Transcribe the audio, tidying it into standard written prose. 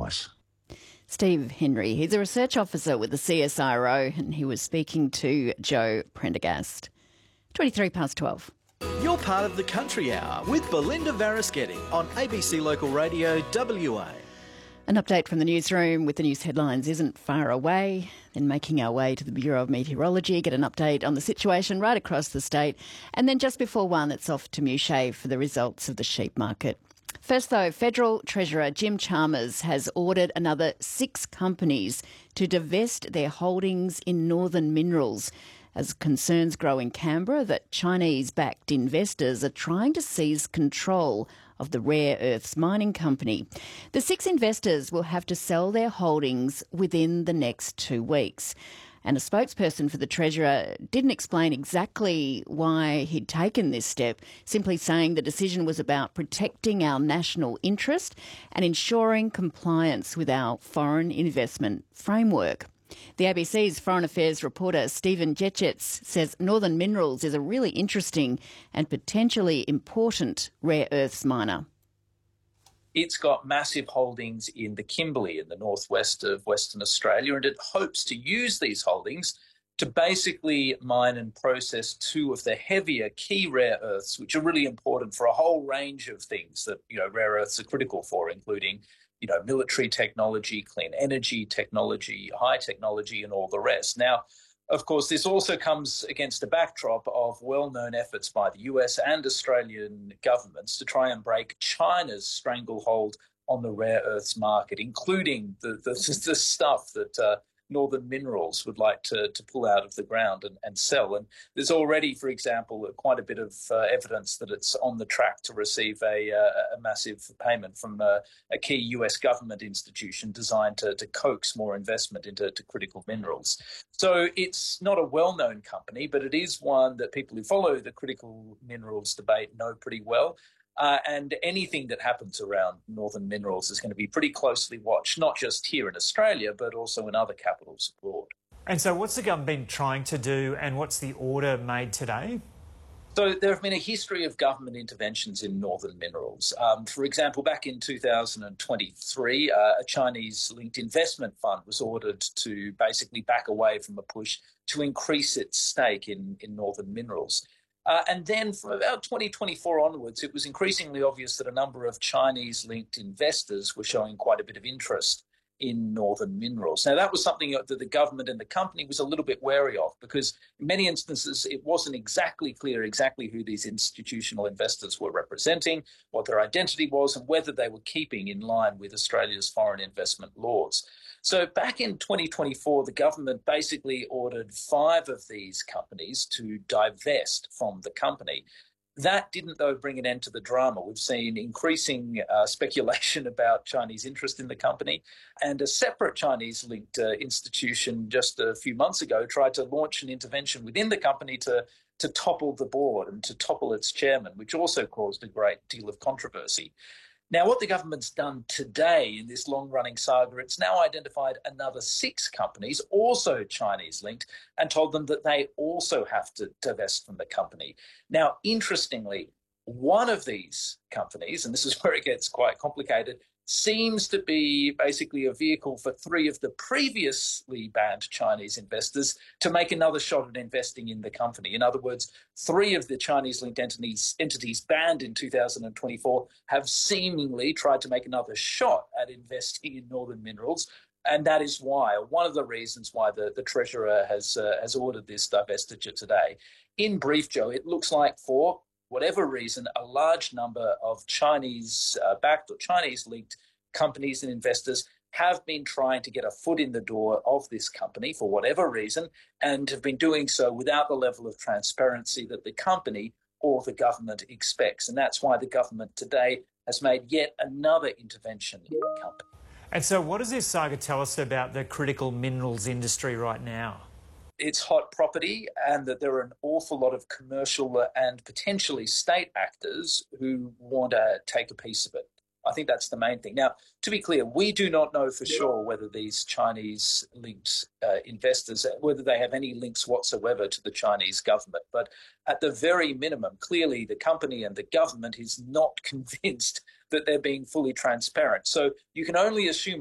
price. Steve Henry, he's a research officer with the CSIRO, and he was speaking to Joe Prendergast. 12:23. You're part of the Country Hour with Belinda Varaschetti on ABC Local Radio WA. An update from the newsroom with the news headlines isn't far away. Then making our way to the Bureau of Meteorology, get an update on the situation right across the state. And then just before 1, it's off to Mouchet for the results of the sheep market. First though, Federal Treasurer Jim Chalmers has ordered another 6 companies to divest their holdings in Northern Minerals as concerns grow in Canberra that Chinese-backed investors are trying to seize control of the rare earths mining company. The 6 investors will have to sell their holdings within the next 2 weeks. And a spokesperson for the Treasurer didn't explain exactly why he'd taken this step, simply saying the decision was about protecting our national interest and ensuring compliance with our foreign investment framework. The ABC's Foreign Affairs reporter Stephen Jetchets says Northern Minerals is a really interesting and potentially important rare earths miner. It's got massive holdings in the Kimberley in the northwest of Western Australia, and it hopes to use these holdings to basically mine and process 2 of the heavier key rare earths, which are really important for a whole range of things that, rare earths are critical for, including, military technology, clean energy technology, high technology, and all the rest. Now, of course, this also comes against a backdrop of well-known efforts by the US and Australian governments to try and break China's stranglehold on the rare earths market, including the stuff that Northern Minerals would like to pull out of the ground and sell. And there's already, for example, quite a bit of evidence that it's on the track to receive a massive payment from a key US government institution designed to coax more investment into critical minerals. So it's not a well-known company, but it is one that people who follow the critical minerals debate know pretty well. And anything that happens around Northern Minerals is going to be pretty closely watched, not just here in Australia, but also in other capitals abroad. And so what's the government been trying to do, and what's the order made today? So there have been a history of government interventions in Northern Minerals. For example, back in 2023, a Chinese-linked investment fund was ordered to basically back away from a push to increase its stake in Northern Minerals. And then from about 2024 onwards, it was increasingly obvious that a number of Chinese-linked investors were showing quite a bit of interest in Northern Minerals. Now, that was something that the government and the company was a little bit wary of, because in many instances it wasn't exactly clear who these institutional investors were representing, what their identity was, and whether they were keeping in line with Australia's foreign investment laws. So back in 2024, the government basically ordered 5 of these companies to divest from the company. That didn't, though, bring an end to the drama. We've seen increasing speculation about Chinese interest in the company, and a separate Chinese-linked institution just a few months ago tried to launch an intervention within the company to topple the board and to topple its chairman, which also caused a great deal of controversy. Now, what the government's done today in this long-running saga, it's now identified another 6 companies, also Chinese-linked, and told them that they also have to divest from the company. Now, interestingly, one of these companies, and this is where it gets quite complicated, seems to be basically a vehicle for 3 of the previously banned Chinese investors to make another shot at investing in the company. In other words, 3 of the Chinese-linked entities banned in 2024 have seemingly tried to make another shot at investing in Northern Minerals. And that is why, or one of the reasons why the Treasurer has ordered this divestiture today. In brief, Joe, it looks like for whatever reason, a large number of Chinese-backed or Chinese-linked companies and investors have been trying to get a foot in the door of this company for whatever reason, and have been doing so without the level of transparency that the company or the government expects. And that's why the government today has made yet another intervention in the company. And so what does this saga tell us about the critical minerals industry right now? It's hot property, and that there are an awful lot of commercial and potentially state actors who want to take a piece of it. I think that's the main thing. Now, to be clear, we do not know for sure whether these Chinese-linked investors, whether they have any links whatsoever to the Chinese government. But at the very minimum, clearly the company and the government is not convinced that they're being fully transparent. So you can only assume